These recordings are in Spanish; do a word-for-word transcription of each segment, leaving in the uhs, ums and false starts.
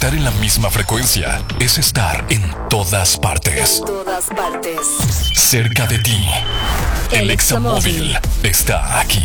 Estar en la misma frecuencia es estar en todas partes. En todas partes. Cerca de ti. El, el Examóvil está aquí.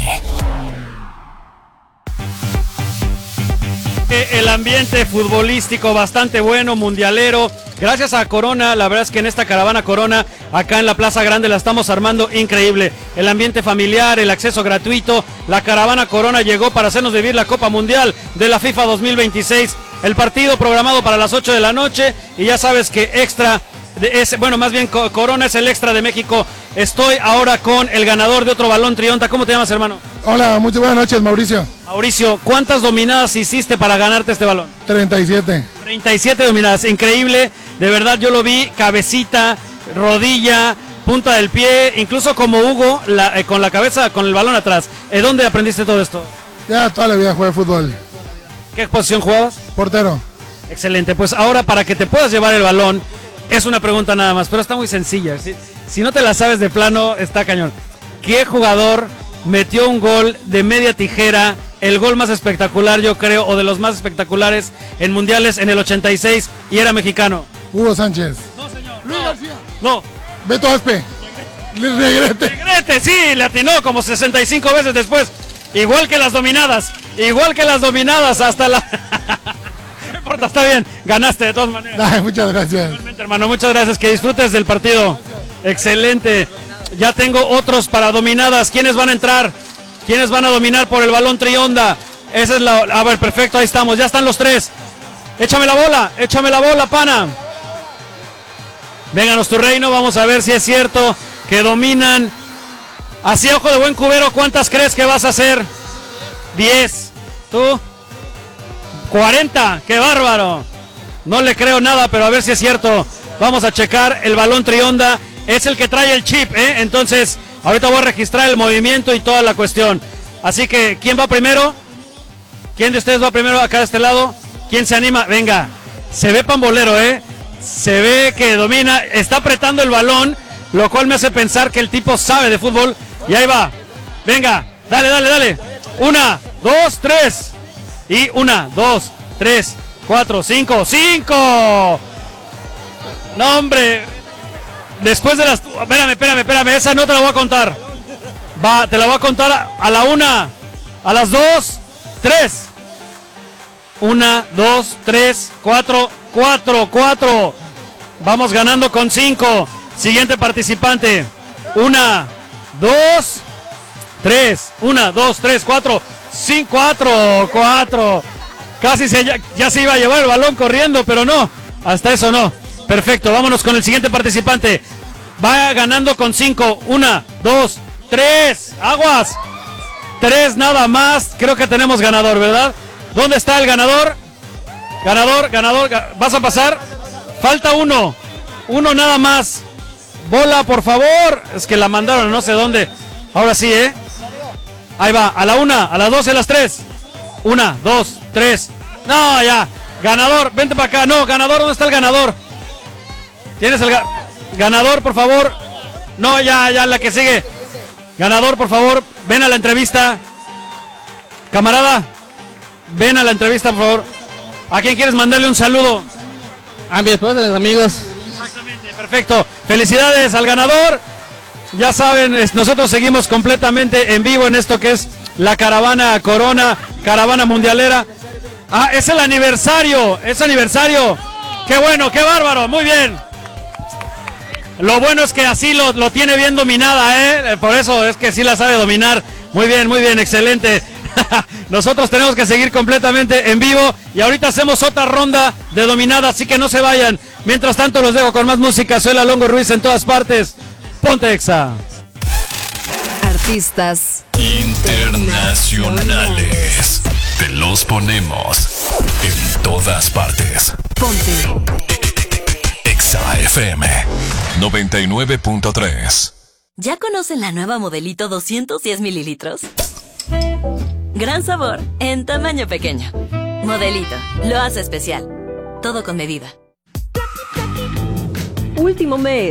El ambiente futbolístico bastante bueno, mundialero. Gracias a Corona, la verdad es que en esta caravana Corona, acá en la Plaza Grande, la estamos armando increíble. El ambiente familiar, el acceso gratuito. La caravana Corona llegó para hacernos vivir la Copa Mundial de la FIFA dos mil veintiséis. El partido programado para las ocho de la noche. Y ya sabes que extra, es, bueno, más bien Corona es el extra de México. Estoy ahora con el ganador de otro balón Trionta. ¿Cómo te llamas, hermano? Hola, muy buenas noches, Mauricio. Mauricio, ¿cuántas dominadas hiciste para ganarte este balón? treinta y siete. treinta y siete dominadas, increíble. De verdad yo lo vi, cabecita, rodilla, punta del pie, incluso como Hugo, la, eh, con la cabeza, con el balón atrás. ¿De dónde aprendiste todo esto? Ya toda la vida jugué fútbol. ¿Qué posición jugabas? Portero. Excelente, pues ahora para que te puedas llevar el balón, es una pregunta nada más, pero está muy sencilla. Si, si no te la sabes de plano, está cañón. ¿Qué jugador metió un gol de media tijera, el gol más espectacular, yo creo, o de los más espectaculares en mundiales en el ochenta y seis, y era mexicano? Hugo Sánchez. No, señor. Luis no. García. No. Beto Aspe. Negrete. Negrete, sí, le atinó como sesenta y cinco veces después. Igual que las dominadas. Igual que las dominadas hasta la... No importa, está bien. Ganaste de todas maneras. Ay, muchas gracias. Igualmente, hermano, muchas gracias. Que disfrutes del partido. Excelente. Ya tengo otros para dominadas. ¿Quiénes van a entrar? ¿Quiénes van a dominar por el balón Trionda? Esa es la... A ver, perfecto, ahí estamos. Ya están los tres. Échame la bola, échame la bola, pana. Vénganos tu reino, vamos a ver si es cierto que dominan. Así, ojo de buen cubero, ¿cuántas crees que vas a hacer? diez. ¿Tú? cuarenta, qué bárbaro. No le creo nada, pero a ver si es cierto. Vamos a checar el balón Trionda. Es el que trae el chip, ¿eh? Entonces, ahorita voy a registrar el movimiento y toda la cuestión. Así que, ¿quién va primero? ¿Quién de ustedes va primero acá de este lado? ¿Quién se anima? Venga, se ve pambolero, ¿eh? Se ve que domina, está apretando el balón, lo cual me hace pensar que el tipo sabe de fútbol. Y ahí va, venga, dale, dale, dale. Una, dos, tres. Y una, dos, tres, cuatro, cinco, cinco. No, hombre. Después de las... Espérame, espérame, espérame, esa no te la voy a contar. Va, te la voy a contar a, a la una, a las dos, tres. Una, dos, tres, cuatro, cuatro, cuatro. Vamos ganando con cinco. Siguiente participante. Una, dos, tres. Una, dos, tres, cuatro, cinco, cuatro, cuatro. Casi se, ya, ya se iba a llevar el balón corriendo, pero no. Hasta eso no. Perfecto, vámonos con el siguiente participante. Va ganando con cinco. Una, dos, tres. Aguas. Tres nada más. Creo que tenemos ganador, ¿verdad? ¿Dónde está el ganador? Ganador, ganador, ¿vas a pasar? Falta uno, uno nada más. Bola, por favor. Es que la mandaron no sé dónde. Ahora sí, ¿eh? Ahí va, a la una, a las dos y a las tres. Una, dos, tres. No, ya. Ganador, vente para acá. No, ganador, ¿dónde está el ganador? ¿Tienes el ga- ganador, por favor? No, ya, ya, la que sigue. Ganador, por favor, ven a la entrevista. Camarada. Ven a la entrevista, por favor. ¿A quién quieres mandarle un saludo? A mi esposa, a mis amigos. Exactamente, perfecto. Felicidades al ganador. Ya saben, es, nosotros seguimos completamente en vivo en esto que es la caravana Corona, caravana mundialera. Ah, es el aniversario, es aniversario. Qué bueno, qué bárbaro, muy bien. Lo bueno es que así lo, lo tiene bien dominada, ¿eh? Por eso es que sí la sabe dominar. Muy bien, muy bien, excelente. Nosotros tenemos que seguir completamente en vivo y ahorita hacemos otra ronda de dominada, así que no se vayan. Mientras tanto los dejo con más música. Soy Longo Ruiz en todas partes. Ponte Exa. Artistas internacionales. Te los ponemos en todas partes. Ponte Exa F M noventa y nueve punto tres. ¿Ya conocen la nueva Modelito doscientos diez mililitros? Gran sabor, en tamaño pequeño. Modelito, lo hace especial. Todo con medida. Último mes.